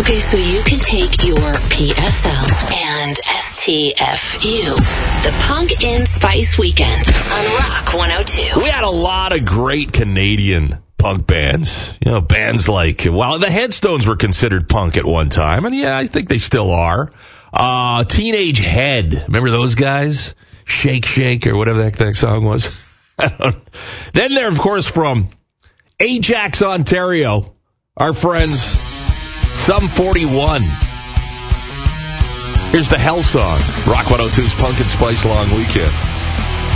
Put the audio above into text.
Okay, so you can take your PSL and STFU. The Punk in Spice Weekend on Rock 102. We had a lot of great Canadian punk bands. You know, bands like, well, the Headstones were considered punk at one time. And yeah, I think they still are. Teenage Head. Remember those guys? Shake, Shake, or whatever that song was. Then they're, of course, from Ajax, Ontario. Our friends, Sum 41. Here's the Hell Song. Rock 102's Punk and Spice Long Weekend.